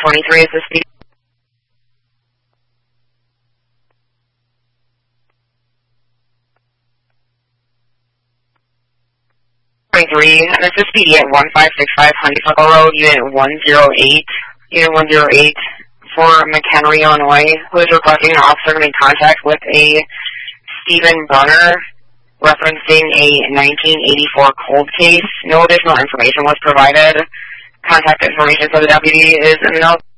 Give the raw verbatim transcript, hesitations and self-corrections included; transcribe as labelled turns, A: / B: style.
A: twenty-three, is this speed? twenty-three, and this is P D at one five six five Honeysuckle Road, Unit one zero eight, Unit one zero eight for McHenry, Illinois, who is requesting an officer to make contact with a Stephen Brunner, referencing a nineteen eighty-four cold case. No additional information was provided. Contact information for the deputy is in the note.